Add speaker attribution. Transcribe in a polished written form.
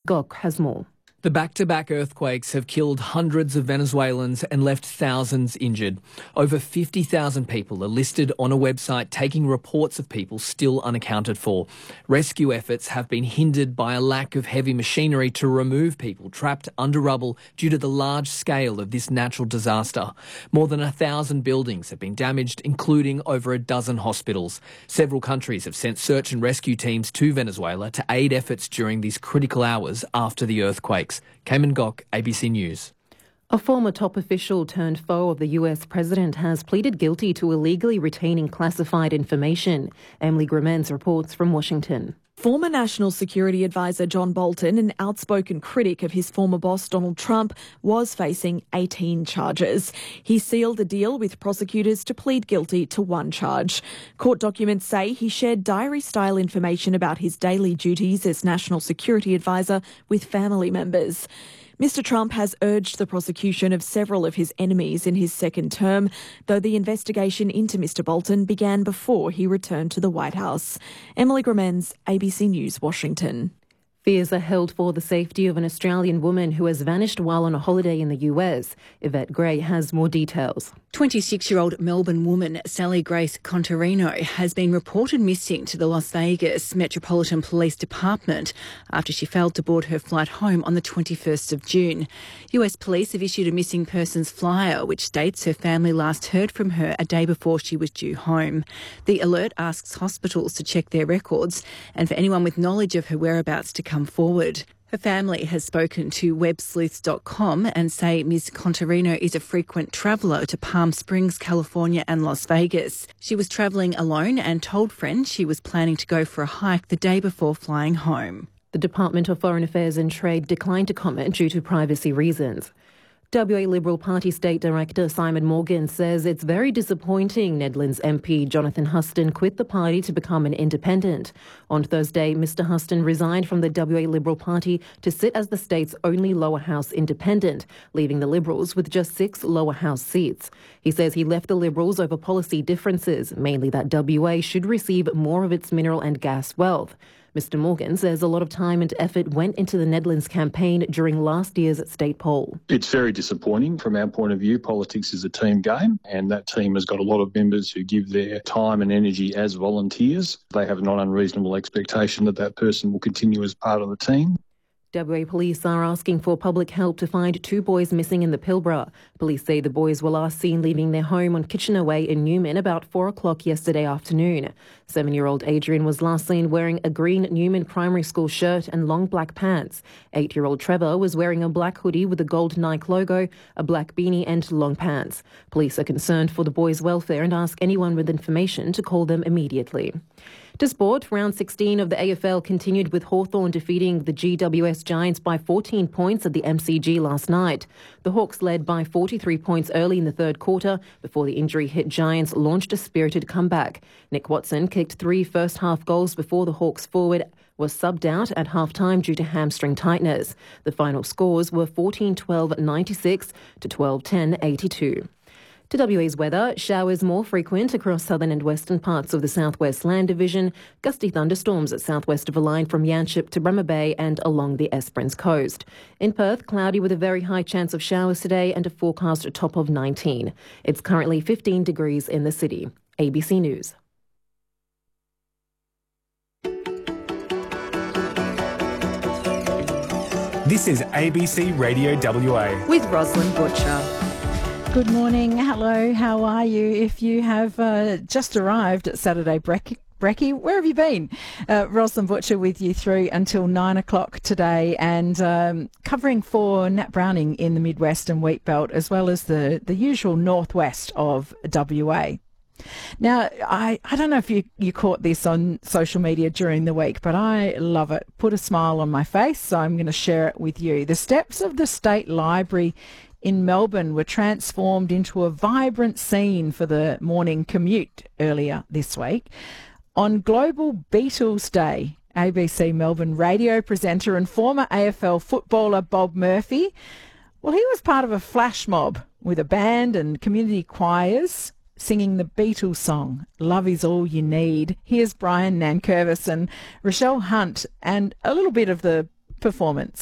Speaker 1: Gok has more.
Speaker 2: The back-to-back earthquakes have killed hundreds of Venezuelans and left thousands injured. Over 50,000 people are listed on a website taking reports of people still unaccounted for. Rescue efforts have been hindered by a lack of heavy machinery to remove people trapped under rubble due to the large scale of this natural disaster. More than 1,000 buildings have been damaged, including over a dozen hospitals. Several countries have sent search and rescue teams to Venezuela to aid efforts during these critical hours after the earthquakes. Cayman Gok, ABC News.
Speaker 1: A former top official turned foe of the US president has pleaded guilty to illegally retaining classified information. Emily Grimens reports from Washington.
Speaker 3: Former National Security Advisor John Bolton, an outspoken critic of his former boss Donald Trump, was facing 18 charges. He sealed a deal with prosecutors to plead guilty to one charge. Court documents say he shared diary-style information about his daily duties as National Security Advisor with family members. Mr Trump has urged the prosecution of several of his enemies in his second term, though the investigation into Mr Bolton began before he returned to the White House. Emily Grimens, ABC News, Washington.
Speaker 1: Fears are held for the safety of an Australian woman who has vanished while on a holiday in the US. Yvette Gray has more details.
Speaker 4: 26-year-old Melbourne woman Sally Grace Contarino has been reported missing to the Las Vegas Metropolitan Police Department after she failed to board her flight home on the 21st of June. US police have issued a missing persons flyer which states her family last heard from her a day before she was due home. The alert asks hospitals to check their records and for anyone with knowledge of her whereabouts to come forward. Her family has spoken to websleuths.com and say Ms Contarino is a frequent traveller to Palm Springs, California and Las Vegas. She was travelling alone and told friends she was planning to go for a hike the day before flying home.
Speaker 1: The Department of Foreign Affairs and Trade declined to comment due to privacy reasons. WA Liberal Party State Director Simon Morgan says it's very disappointing Nedlands MP Jonathan Huston quit the party to become an independent. On Thursday, Mr Huston resigned from the WA Liberal Party to sit as the state's only lower house independent, leaving the Liberals with just 6 lower house seats. He says he left the Liberals over policy differences, mainly that WA should receive more of its mineral and gas wealth. Mr Morgan says a lot of time and effort went into the Nedlands campaign during last year's state poll.
Speaker 5: It's very disappointing from our point of view. Politics is a team game, and that team has got a lot of members who give their time and energy as volunteers. They have a not unreasonable expectation that that person will continue as part of the team.
Speaker 1: WA Police are asking for public help to find 2 boys missing in the Pilbara. Police say the boys were last seen leaving their home on Kitchener Way in Newman about 4 o'clock yesterday afternoon. 7-year-old Adrian was last seen wearing a green Newman Primary School shirt and long black pants. 8-year-old Trevor was wearing a black hoodie with a gold Nike logo, a black beanie and long pants. Police are concerned for the boys' welfare and ask anyone with information to call them immediately. To sport, round 16 of the AFL continued with Hawthorn defeating the GWS Giants by 14 points at the MCG last night. The Hawks led by 43 points early in the third quarter before the injury-hit Giants launched a spirited comeback. Nick Watson kicked 3 first-half goals before the Hawks forward was subbed out at half-time due to hamstring tightness. The final scores were 14-12-96 to 12-10-82. To WA's weather, showers more frequent across southern and western parts of the southwest land division, gusty thunderstorms at southwest of a line from Yanchep to Bremer Bay and along the Esperance coast. In Perth, cloudy with a very high chance of showers today and a forecast top of 19. It's currently 15 degrees in the city. ABC News.
Speaker 6: This is ABC Radio WA.
Speaker 3: With Rosalind Butcher.
Speaker 7: Good morning. Hello. How are you? If you have just arrived at Saturday Brekkie, where have you been? Rosalind Butcher with you through until 9 o'clock today and covering for Nat Browning in the Midwest and Wheatbelt as well as the usual northwest of WA. Now, I don't know if you caught this on social media during the week, but I love it. Put a smile on my face, so I'm going to share it with you. The steps of the State Library in Melbourne were transformed into a vibrant scene for the morning commute earlier this week. On Global Beatles Day, ABC Melbourne radio presenter and former AFL footballer Bob Murphy, well, he was part of a flash mob with a band and community choirs singing the Beatles song, Love Is All You Need. Here's Brian Nankervis and Rochelle Hunt and a little bit of the performance.